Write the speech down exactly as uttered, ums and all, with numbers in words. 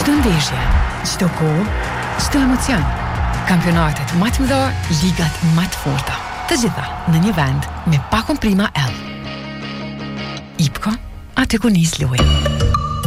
Çdo ndeshje, çdo kohë, çdo emocion. Kampionatet më të mëdha, ligat më të forta. Të gjitha në një vend me Pakon Prima L. Ipko, aty ku nis lojë.